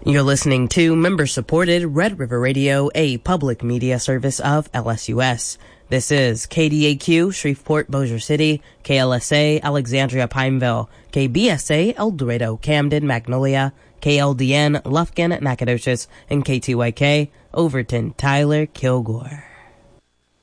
You're listening to member-supported Red River Radio, a public media service of LSUS. This is KDAQ, Shreveport, Bossier City, KLSA, Alexandria, Pineville, KBSA, El Dorado, Camden, Magnolia, KLDN, Lufkin, Nacogdoches, and KTYK, Overton, Tyler, Kilgore.